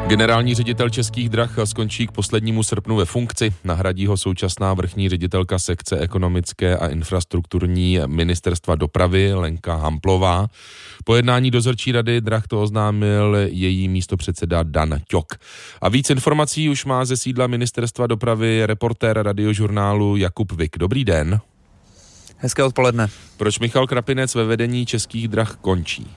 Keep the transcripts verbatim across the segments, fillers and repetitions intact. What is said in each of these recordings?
Generální ředitel Českých drah skončí k poslednímu srpnu ve funkci. Nahradí ho současná vrchní ředitelka sekce ekonomické a infrastrukturní ministerstva dopravy Lenka Hamplová. Po jednání dozorčí rady drah to oznámil její místopředseda Dan Ťok. A víc informací už má ze sídla ministerstva dopravy reportér Radiožurnálu Jakub Vik. Dobrý den. Hezké odpoledne. Proč Michal Krapinec ve vedení Českých drah končí?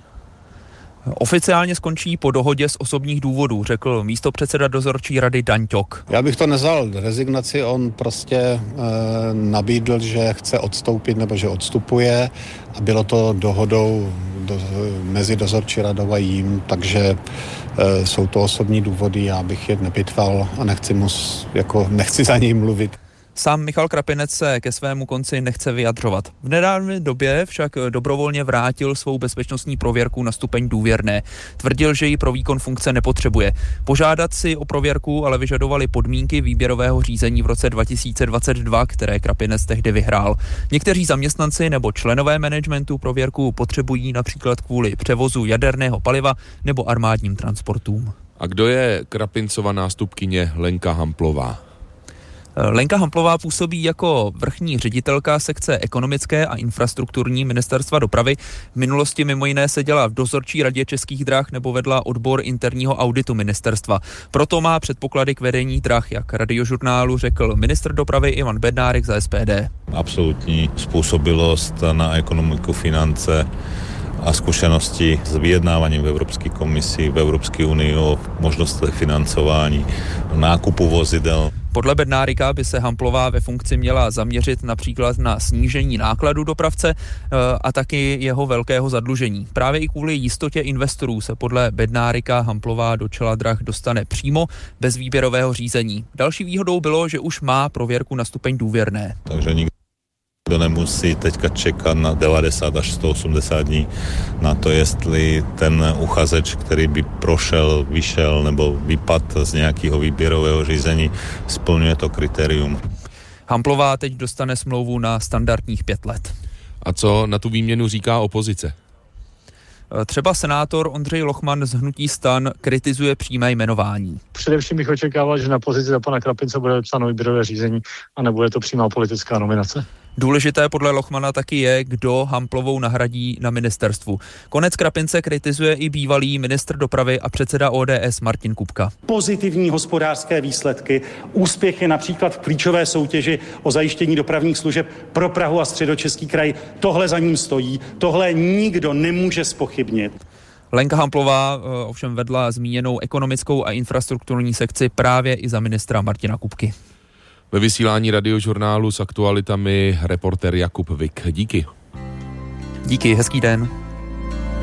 Oficiálně skončí po dohodě z osobních důvodů, řekl místopředseda dozorčí rady Dan Ťok. Já bych to nezval rezignaci, on prostě e, nabídl, že chce odstoupit nebo že odstupuje a bylo to dohodou do, mezi dozorčí radou a jím, takže e, jsou to osobní důvody, já bych je nepitval a nechci, mu, jako, nechci za něj mluvit. Sám Michal Krapinec se ke svému konci nechce vyjadřovat. V nedávné době však dobrovolně vrátil svou bezpečnostní prověrku na stupeň důvěrné. Tvrdil, že ji pro výkon funkce nepotřebuje. Požádat si o prověrku ale vyžadovali podmínky výběrového řízení v roce dva tisíce dvacet dva, které Krapinec tehdy vyhrál. Někteří zaměstnanci nebo členové managementu prověrku potřebují například kvůli převozu jaderného paliva nebo armádním transportům. A kdo je Krapincova nástupkyně Lenka Hamplová? Lenka Hamplová působí jako vrchní ředitelka sekce ekonomické a infrastrukturní ministerstva dopravy. V minulosti mimo jiné seděla v dozorčí radě Českých drah nebo vedla odbor interního auditu ministerstva. Proto má předpoklady k vedení drah, jak Radiožurnálu řekl ministr dopravy Ivan Bednárik za S P D. Absolutní způsobilost na ekonomiku, finance a zkušenosti s vyjednáváním v Evropské komisi, v Evropské unii o možnostech financování, nákupu vozidel. Podle Bednárika by se Hamplová ve funkci měla zaměřit například na snížení nákladů dopravce a taky jeho velkého zadlužení. Právě i kvůli jistotě investorů se podle Bednárika Hamplová do čela drah dostane přímo bez výběrového řízení. Další výhodou bylo, že už má prověrku na stupeň důvěrné. Takže nikdo nemusí teďka čekat na devadesát až sto osmdesát dní na to, jestli ten uchazeč, který by prošel, vyšel nebo vypadl z nějakého výběrového řízení, splňuje to kritérium. Hamplová teď dostane smlouvu na standardních pět let. A co na tu výměnu říká opozice? Třeba senátor Ondřej Lochman z hnutí STAN kritizuje přímé jmenování. Především bych očekával, že na pozici za pana Krapince bude vypsáno výběrové řízení a nebude to přímá politická nominace. Důležité podle Lochmana taky je, kdo Hamplovou nahradí na ministerstvu. Konec Krapince kritizuje i bývalý ministr dopravy a předseda O D S Martin Kupka. Pozitivní hospodářské výsledky, úspěchy například v klíčové soutěži o zajištění dopravních služeb pro Prahu a Středočeský kraj, tohle za ním stojí, tohle nikdo nemůže zpochybnit. Lenka Hamplová ovšem vedla zmíněnou ekonomickou a infrastrukturní sekci právě i za ministra Martina Kupky. Ve vysílání Radiožurnálu s aktualitami reportér Jakub Vik. Díky. Díky, hezký den.